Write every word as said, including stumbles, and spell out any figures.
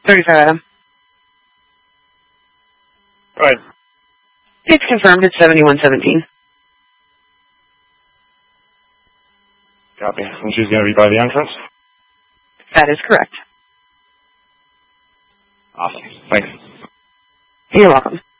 thirty-five Adam. Right. It's confirmed. It's seventy-one seventeen. Copy. And she's going to be by the entrance? That is correct. Awesome. Thanks. You're welcome.